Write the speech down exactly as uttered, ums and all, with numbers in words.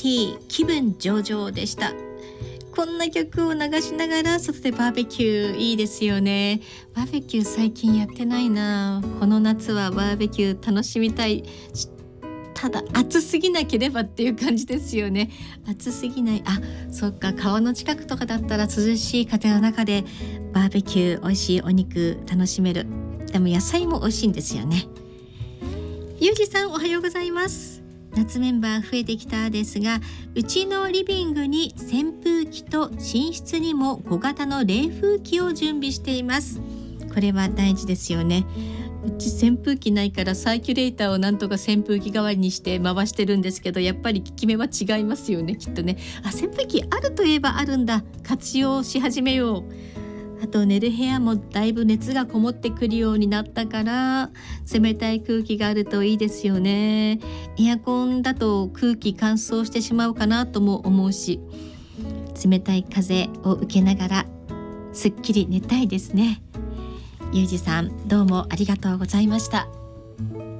ティー気分上々でした。こんな曲を流しながら外でバーベキューいいですよね。バーベキュー最近やってないな。この夏はバーベキュー楽しみたい。ただ暑すぎなければっていう感じですよね。暑すぎない。あ、そっか、川の近くとかだったら涼しい風の中でバーベキュー、美味しいお肉楽しめる。でも野菜も美味しいんですよね。ゆうじさん、おはようございます。夏メンバー増えてきたですが、うちのリビングに扇風機と寝室にも小型の冷風機を準備しています。これは大事ですよね。うち扇風機ないからサーキュレーターをなんとか扇風機代わりにして回してるんですけど、やっぱり効き目は違いますよね、きっとね。あ、扇風機あるといえばあるんだ。活用し始めよう。あと寝る部屋もだいぶ熱がこもってくるようになったから、冷たい空気があるといいですよね。エアコンだと空気乾燥してしまうかなとも思うし、冷たい風を受けながらすっきり寝たいですね。ゆうじさん、どうもありがとうございました。